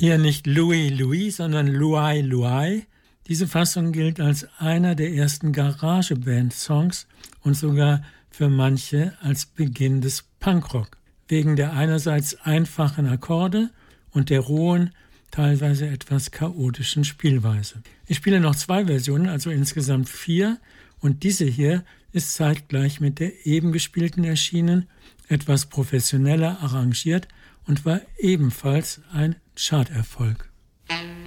Hier nicht Louis Louis, sondern Luai Luai. Diese Fassung gilt als einer der ersten Garageband-Songs und sogar für manche als Beginn des Punkrock. Wegen der einerseits einfachen Akkorde und der rohen, teilweise etwas chaotischen Spielweise. Ich spiele noch 2 Versionen, also insgesamt 4, und diese hier ist zeitgleich mit der eben gespielten erschienen, etwas professioneller arrangiert und war ebenfalls ein Charterfolg.